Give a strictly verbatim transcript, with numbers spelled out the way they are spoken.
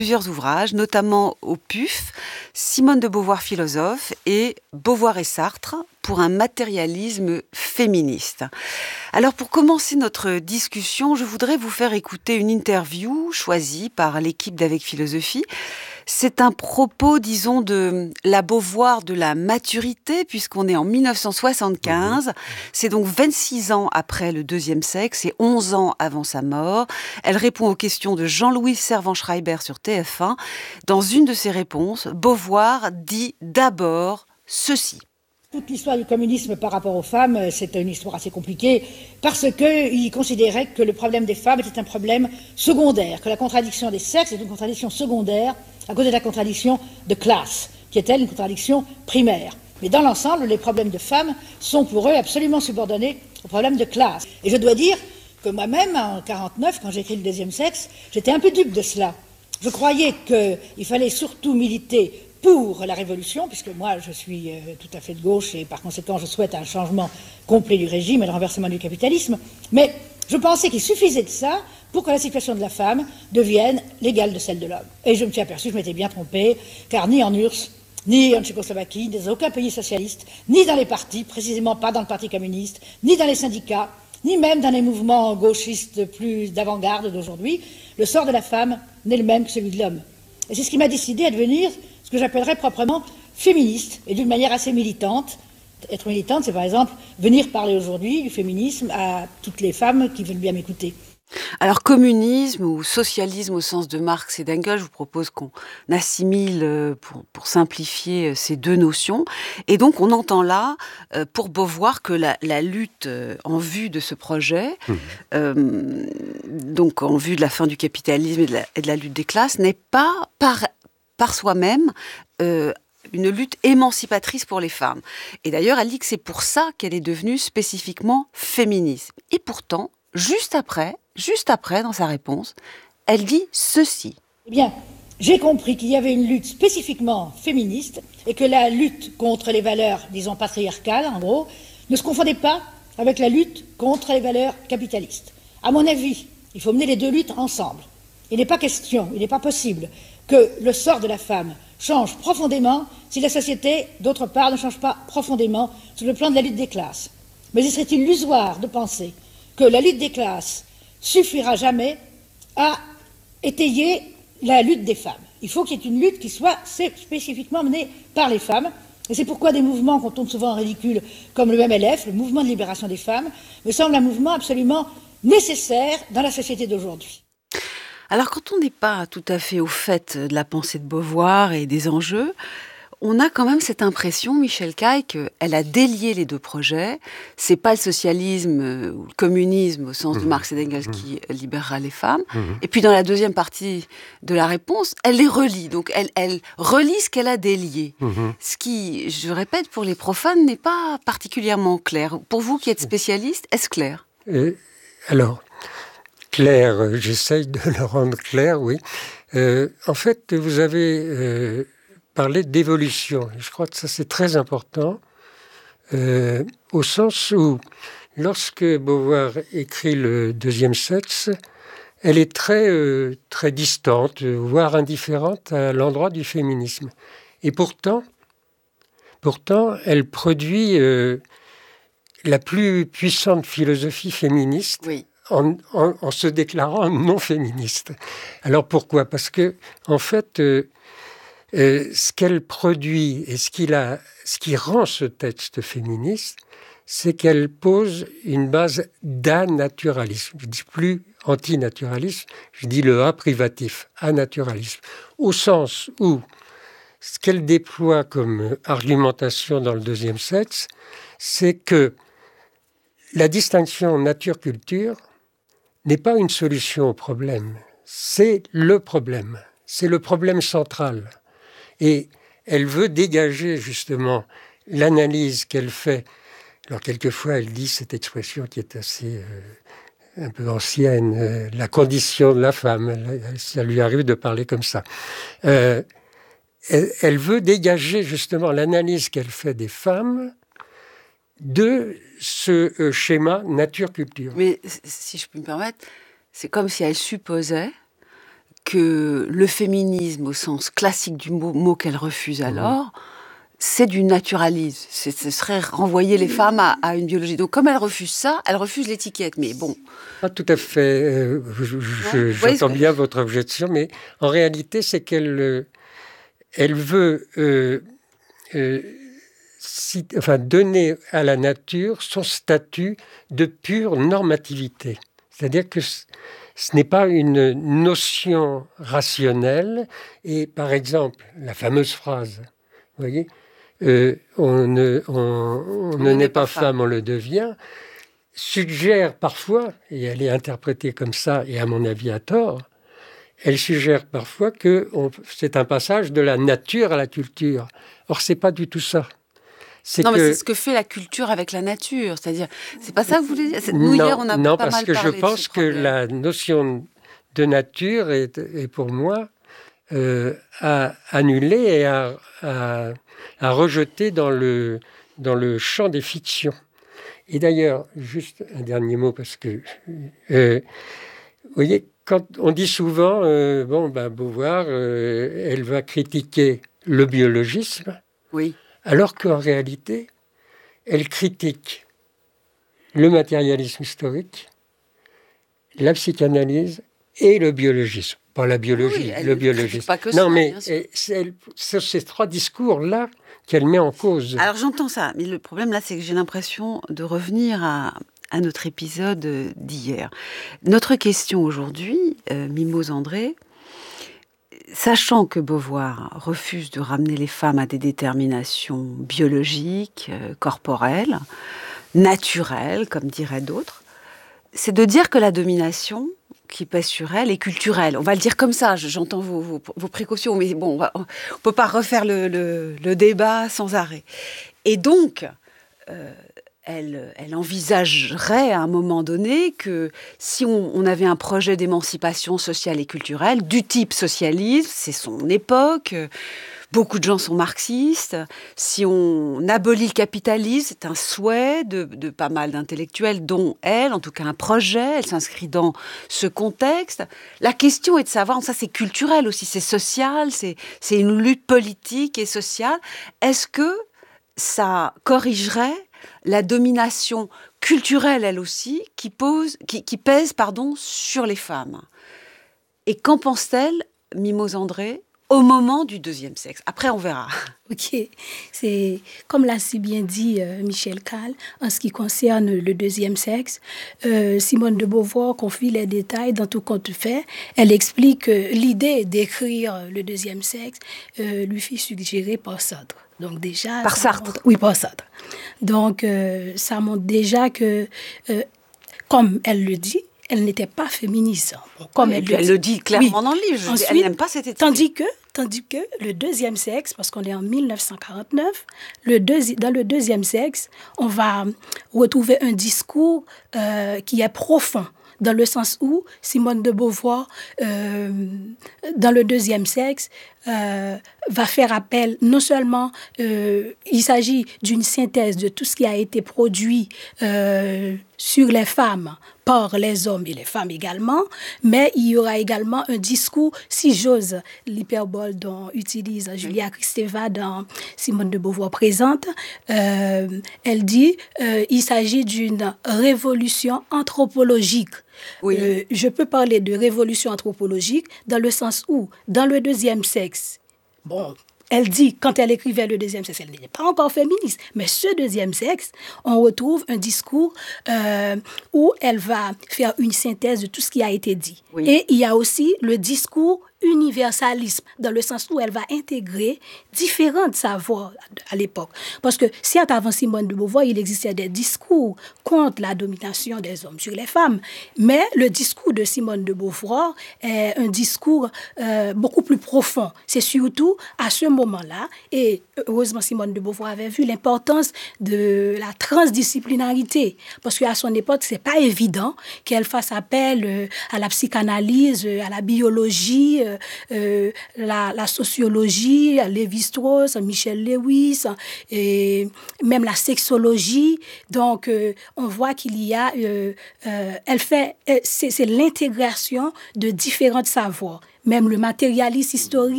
Plusieurs ouvrages, notamment au P U F, Simone de Beauvoir philosophe et Beauvoir et Sartre pour un matérialisme féministe. Alors pour commencer notre discussion, je voudrais vous faire écouter une interview choisie par l'équipe d'Avec Philosophie. C'est un propos, disons, de la Beauvoir de la maturité, puisqu'on est en mille neuf cent soixante-quinze. Mmh. C'est donc vingt-six ans après le deuxième sexe et onze ans avant sa mort. Elle répond aux questions de Jean-Louis Servan-Schreiber sur T F un. Dans une de ses réponses, Beauvoir dit d'abord ceci. Toute l'histoire du communisme par rapport aux femmes, c'est une histoire assez compliquée, parce qu'il considérait que le problème des femmes était un problème secondaire, que la contradiction des sexes est une contradiction secondaire à cause de la contradiction de classe, qui est elle une contradiction primaire. Mais dans l'ensemble, les problèmes de femmes sont pour eux absolument subordonnés aux problèmes de classe. Et je dois dire que moi-même, en mille neuf cent quarante-neuf, quand j'ai écrit Le deuxième sexe, j'étais un peu dupe de cela. Je croyais qu'il fallait surtout militer pour la révolution, puisque moi je suis euh, tout à fait de gauche et par conséquent je souhaite un changement complet du régime et le renversement du capitalisme, mais je pensais qu'il suffisait de ça pour que la situation de la femme devienne l'égale de celle de l'homme. Et je me suis aperçu, je m'étais bien trompé, car ni en U R S S, ni en Tchécoslovaquie, ni dans aucun pays socialiste, ni dans les partis, précisément pas dans le Parti communiste, ni dans les syndicats, ni même dans les mouvements gauchistes plus d'avant-garde d'aujourd'hui, le sort de la femme n'est le même que celui de l'homme. Et c'est ce qui m'a décidé à devenir ce que j'appellerais proprement féministe, et d'une manière assez militante. Être militante, c'est par exemple venir parler aujourd'hui du féminisme à toutes les femmes qui veulent bien m'écouter. Alors communisme ou socialisme au sens de Marx et d'Engels, je vous propose qu'on assimile pour, pour simplifier ces deux notions. Et donc on entend là, pour Beauvoir, que la, la lutte en vue de ce projet, mmh. euh, donc en vue de la fin du capitalisme et de la, et de la lutte des classes, n'est pas par par soi-même, euh, une lutte émancipatrice pour les femmes. Et d'ailleurs, elle dit que c'est pour ça qu'elle est devenue spécifiquement féministe. Et pourtant, juste après, juste après, dans sa réponse, elle dit ceci. Eh bien, j'ai compris qu'il y avait une lutte spécifiquement féministe et que la lutte contre les valeurs, disons, patriarcales, en gros, ne se confondait pas avec la lutte contre les valeurs capitalistes. À mon avis, il faut mener les deux luttes ensemble. Il n'est pas question, il n'est pas possible que le sort de la femme change profondément si la société, d'autre part, ne change pas profondément sur le plan de la lutte des classes. Mais il serait illusoire de penser que la lutte des classes suffira jamais à étayer la lutte des femmes. Il faut qu'il y ait une lutte qui soit spécifiquement menée par les femmes. Et c'est pourquoi des mouvements qu'on tourne souvent en ridicule, comme le M L F, le mouvement de libération des femmes, me semble un mouvement absolument nécessaire dans la société d'aujourd'hui. Alors, quand on n'est pas tout à fait au fait de la pensée de Beauvoir et des enjeux, on a quand même cette impression, Michel Caille, qu'elle a délié les deux projets. C'est pas le socialisme ou le communisme au sens mmh. de Marx et d'Engels mmh. qui libérera les femmes. Mmh. Et puis, dans la deuxième partie de la réponse, elle les relie. Donc, elle, elle relie ce qu'elle a délié. Mmh. Ce qui, je répète, pour les profanes, n'est pas particulièrement clair. Pour vous qui êtes spécialiste, est-ce clair ? Et alors Clair, j'essaye de le rendre clair, oui. Euh, en fait, vous avez euh, parlé d'évolution. Je crois que ça, c'est très important, euh, au sens où, lorsque Beauvoir écrit Le deuxième sexe, elle est très, euh, très distante, voire indifférente à l'endroit du féminisme. Et pourtant, pourtant elle produit euh, la plus puissante philosophie féministe. Oui. En, en, en se déclarant non féministe. Alors pourquoi ? Parce que, en fait, euh, euh, ce qu'elle produit et ce, qu'il a, ce qui rend ce texte féministe, c'est qu'elle pose une base d'anaturalisme. Je ne dis plus antinaturalisme, je dis le A privatif, anaturalisme. Au sens où ce qu'elle déploie comme argumentation dans Le deuxième sexe, c'est que la distinction nature-culture n'est pas une solution au problème, c'est le problème, c'est le problème central. Et elle veut dégager justement l'analyse qu'elle fait. Alors quelquefois elle dit cette expression qui est assez euh, un peu ancienne, euh, la condition de la femme, ça lui arrive de parler comme ça. Euh, elle, elle veut dégager justement l'analyse qu'elle fait des femmes de ce euh, schéma nature-culture. Mais si je puis me permettre, c'est comme si elle supposait que le féminisme, au sens classique du mot, mot qu'elle refuse alors, mmh. c'est du naturalisme. C'est, ce serait renvoyer les femmes à, à une biologie. Donc, comme elle refuse ça, elle refuse l'étiquette. Mais bon. Pas tout à fait. Euh, je, je, j'entends que... bien votre objection, mais en réalité, c'est qu'elle euh, elle veut euh, euh, si, enfin, donner à la nature son statut de pure normativité. C'est-à-dire que ce, ce n'est pas une notion rationnelle. Et par exemple, la fameuse phrase, vous voyez, euh, on ne, on, on on ne naît pas femme, femme, on le devient, suggère parfois, et elle est interprétée comme ça, et à mon avis à tort, elle suggère parfois que on, c'est un passage de la nature à la culture. Or, c'est pas du tout ça. C'est non, que... mais c'est ce que fait la culture avec la nature. C'est-à-dire, c'est pas ça que vous voulez dire? Nous, non, hier, on a non, pas mal parlé. Non, parce que je pense que la notion de nature est, est pour moi euh, à annuler et à, à, à rejeter dans le, dans le champ des fictions. Et d'ailleurs, juste un dernier mot, parce que, euh, vous voyez, quand on dit souvent, euh, bon, ben, Beauvoir, euh, elle va critiquer le biologisme, oui. alors qu'en réalité, elle critique le matérialisme historique, la psychanalyse et le biologisme. Pas la biologie, oui, le biologisme. Pas que non, ça, mais c'est, c'est ces trois discours-là qu'elle met en cause. Alors j'entends ça, mais le problème là, c'est que j'ai l'impression de revenir à, à notre épisode d'hier. Notre question aujourd'hui, euh, Mimose André, sachant que Beauvoir refuse de ramener les femmes à des déterminations biologiques, euh, corporelles, naturelles, comme diraient d'autres, c'est de dire que la domination qui pèse sur elle est culturelle. On va le dire comme ça, j'entends vos, vos, vos précautions, mais bon, on ne peut pas refaire le, le, le débat sans arrêt. Et donc, euh, elle, elle envisagerait à un moment donné que si on, on avait un projet d'émancipation sociale et culturelle, du type socialisme, c'est son époque, beaucoup de gens sont marxistes, si on abolit le capitalisme, c'est un souhait de, de pas mal d'intellectuels, dont elle, en tout cas un projet, elle s'inscrit dans ce contexte. La question est de savoir, ça c'est culturel aussi, c'est social, c'est, c'est une lutte politique et sociale, est-ce que ça corrigerait la domination culturelle, elle aussi, qui, pose, qui, qui pèse pardon, sur les femmes? Et qu'en pense-t-elle, Mimose André, au moment du deuxième sexe? Après, on verra. Ok, c'est comme l'a si bien dit euh, Michel Calle, en ce qui concerne le deuxième sexe, euh, Simone de Beauvoir confie les détails dans tout compte fait. Elle explique que l'idée d'écrire le deuxième sexe euh, lui fut suggérée par Sartre. Donc déjà, par Sartre montre, oui, par Sartre. Donc, euh, ça montre déjà que, euh, comme elle le dit, elle n'était pas féministe. Bon, comme oui, elle, le, elle le dit clairement oui. dans le livre. Ensuite, elle n'aime pas cette étiquette. Tandis que, tandis que le deuxième sexe, parce qu'on est en mille neuf cent quarante-neuf, le deuxi- dans le deuxième sexe, on va retrouver un discours euh, qui est profond, dans le sens où Simone de Beauvoir, euh, dans le deuxième sexe, euh, va faire appel, non seulement euh, il s'agit d'une synthèse de tout ce qui a été produit euh, sur les femmes par les hommes et les femmes également, mais il y aura également un discours, si j'ose l'hyperbole dont utilise Julia Kristeva dans Simone de Beauvoir présente, euh, elle dit euh, il s'agit d'une révolution anthropologique. Oui. Euh, je peux parler de révolution anthropologique dans le sens où, dans le deuxième sexe, bon, elle dit, quand elle écrivait le deuxième sexe, elle n'était pas encore féministe, mais ce deuxième sexe, on retrouve un discours euh, où elle va faire une synthèse de tout ce qui a été dit. Oui. Et il y a aussi le discours universalisme, dans le sens où elle va intégrer différents savoirs à l'époque. Parce que certes, avant Simone de Beauvoir, il existait des discours contre la domination des hommes sur les femmes, mais le discours de Simone de Beauvoir est un discours euh, beaucoup plus profond. C'est surtout à ce moment-là, et heureusement Simone de Beauvoir avait vu l'importance de la transdisciplinarité, parce qu'à son époque, c'est pas évident qu'elle fasse appel euh, à la psychanalyse, euh, à la biologie, euh, Euh, la, la sociologie, Lévi-Strauss, Michel Lewis, et même la sexologie. Donc, euh, on voit qu'il y a... Euh, euh, elle fait... C'est, c'est l'intégration de différents savoirs. même le matérialisme historique.